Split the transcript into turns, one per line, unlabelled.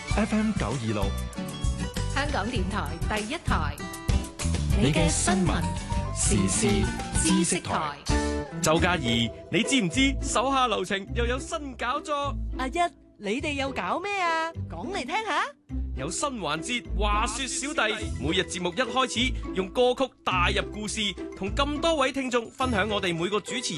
FM 926，
香港電台第一台，
你嘅新聞時事知識台。
周嘉怡，你知唔知手下留情又有新搞作？
阿一，你哋又搞咩啊？講嚟聽下。
有新環節，話說小弟，每日節目一開始用歌曲帶入故事，同咁多位聽眾分享我哋每個主持人